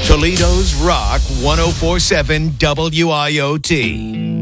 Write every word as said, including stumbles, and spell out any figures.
Toledo's Rock ten forty-seven W I O T.